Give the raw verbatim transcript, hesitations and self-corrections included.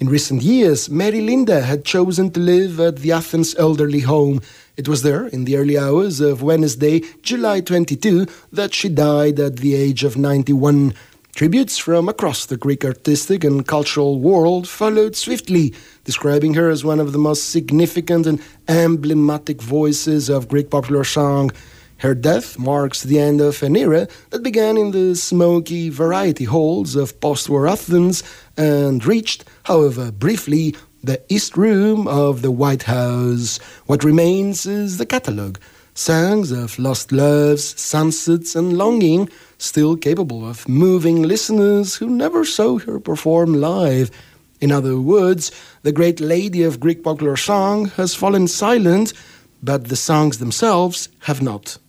In recent years, Mary Linda had chosen to live at the Athens elderly home. It was there, in the early hours of Wednesday, July twenty-second, that she died at the age of ninety-one. Tributes from across the Greek artistic and cultural world followed swiftly, describing her as one of the most significant and emblematic voices of Greek popular song. Her death marks the end of an era that began in the smoky variety halls of post-war Athens and reached, however briefly, the East Room of the White House. What remains is the catalogue. Songs of lost loves, sunsets and longing, still capable of moving listeners who never saw her perform live. In other words, the great lady of Greek popular song has fallen silent, but the songs themselves have not.